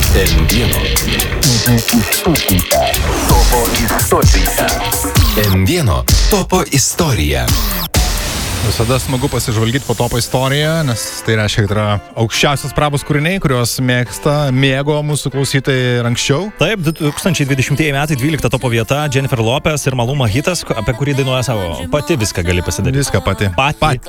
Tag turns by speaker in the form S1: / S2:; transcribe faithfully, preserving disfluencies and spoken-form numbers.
S1: M vieno topo istorija.
S2: Visada smagu pasižvalgyti po topo istoriją, nes tai reiškia, kad yra aukščiausios prabos kūriniai, kuriuos mėgsta, mėgo mūsų klausytojai ir anksčiau.
S3: Taip, du tūkstančiai dvidešimtieji metai, dvylikta topo vieta, Jennifer Lopez ir Maluma hitas, apie kurį dainuoja savo, pati viską gali pasidaryti.
S2: Viską pati.
S3: Pati.
S2: Pat,